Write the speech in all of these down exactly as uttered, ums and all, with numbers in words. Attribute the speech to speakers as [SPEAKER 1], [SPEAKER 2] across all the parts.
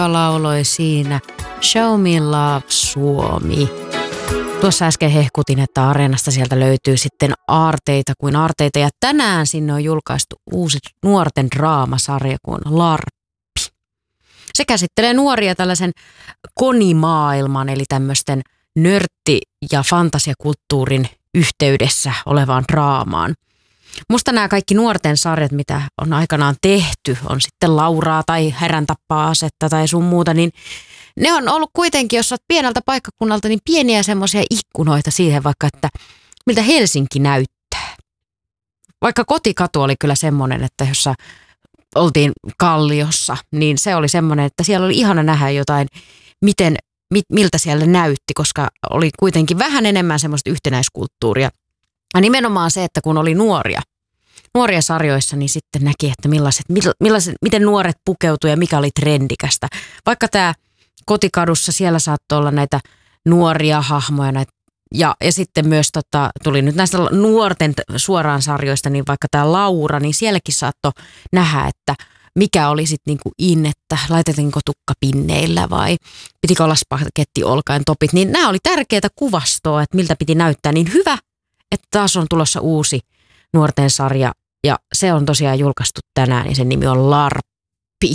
[SPEAKER 1] lauloi siinä Show Me Love Suomi. Tuossa äsken hehkutin, että Areenasta sieltä löytyy sitten aarteita kuin aarteita. Ja tänään sinne on julkaistu uusi nuorten draamasarja kuin Larppi. Se käsittelee nuoria tällaisen konimaailman, eli tämmöisten nörtti- ja fantasiakulttuurin yhteydessä olevaan draamaan. Musta nämä kaikki nuorten sarjat, mitä on aikanaan tehty, on sitten Lauraa tai Härän tappaa asetta tai sun muuta, niin ne on ollut kuitenkin, jos olet pieneltä paikkakunnalta, niin pieniä semmoisia ikkunoita siihen vaikka, että miltä Helsinki näyttää. Vaikka kotikatu oli kyllä semmoinen, että jossa oltiin Kalliossa, niin se oli semmoinen, että siellä oli ihana nähdä jotain, miten, mit, miltä siellä näytti, koska oli kuitenkin vähän enemmän semmoista yhtenäiskulttuuria. Ja nimenomaan se, että kun oli nuoria, nuoria sarjoissa, niin sitten näki, että millaiset, millaiset, miten nuoret pukeutuu ja mikä oli trendikästä. Vaikka tämä Kotikadussa, siellä saattoi olla näitä nuoria hahmoja näitä, ja, ja sitten myös tota, tuli nyt näistä nuorten suoraan sarjoista, niin vaikka tämä Laura, niin sielläkin saattoi nähdä, että mikä oli sitten niinku in, että laitettiinko tukka pinneillä vai pitikö olla spagetti olkaen topit. Niin nämä oli tärkeää kuvastoa, että miltä piti näyttää. Niin hyvä, että taas on tulossa uusi nuorten sarja ja se on tosiaan julkaistu tänään, niin sen nimi on Larppi.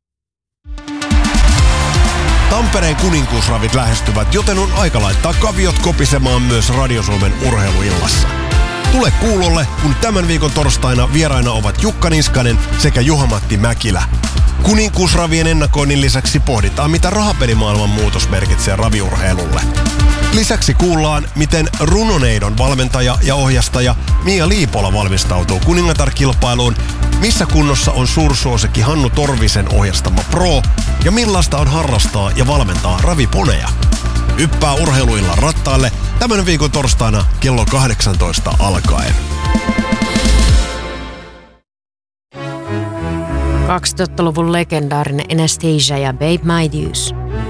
[SPEAKER 2] Tampereen kuninkuusravit lähestyvät, joten on aika laittaa kaviot kopisemaan myös Radio Suomen urheiluillassa. Tule kuulolle, kun tämän viikon torstaina vieraina ovat Jukka Niskanen sekä Juha-Matti Mäkilä. Kuninkuusravien ennakoinnin lisäksi pohditaan, mitä rahapelimaailman muutos merkitsee raviurheilulle. Lisäksi kuullaan, miten Runoneidon valmentaja ja ohjastaja Mia Liipola valmistautuu kuningatar-kilpailuun, missä kunnossa on suursuosikki Hannu Torvisen ohjastama Pro ja millaista on harrastaa ja valmentaa raviponeja. Yppää urheiluillan rattaalle tämän viikon torstaina kello kahdeksantoista alkaen.
[SPEAKER 1] kaksituhattaluvun legendaarinen Anastasia ja Babe My Deuce.